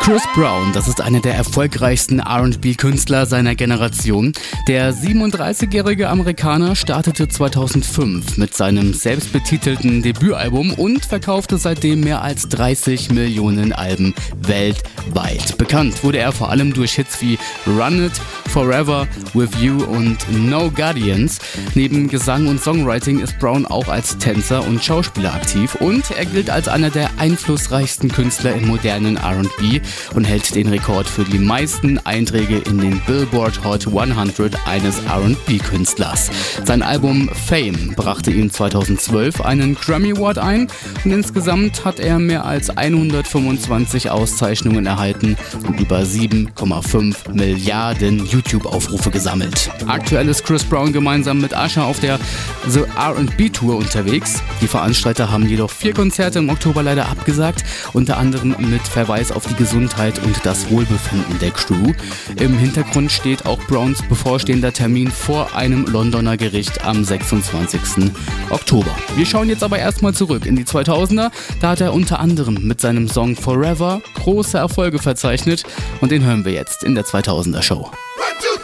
Chris Brown, das ist einer der erfolgreichsten R&B-Künstler seiner Generation. Der 37-jährige Amerikaner startete 2005 mit seinem selbstbetitelten Debütalbum und verkaufte seitdem mehr als 30 Millionen Alben weltweit. Bekannt wurde er vor allem durch Hits wie Run It, Forever, With You und No Guardians. Neben Gesang und Songwriting ist Brown auch als Tänzer und Schauspieler aktiv und er gilt als einer der einflussreichsten Künstler im modernen R&B und hält den Rekord für die meisten Einträge in den Billboard Hot 100 eines R&B-Künstlers. Sein Album Fame brachte ihm 2012 einen Grammy Award ein und insgesamt hat er mehr als 125 Auszeichnungen erhalten und über 7,5 Milliarden YouTube-Aufrufe gesammelt. Aktuell ist Chris Brown gemeinsam mit Usher auf der The R&B Tour unterwegs. Die Veranstalter haben jedoch 4 Konzerte im Oktober leider abgesagt, unter anderem mit Verweis auf die Gesundheit und das Wohlbefinden der Crew. Im Hintergrund steht auch Browns bevorstehender Termin vor einem Londoner Gericht am 26. Oktober. Wir schauen jetzt aber erstmal zurück in die 2000er. Da hat er unter anderem mit seinem Song Forever große Erfolge verzeichnet und den hören wir jetzt in der 2000er Show.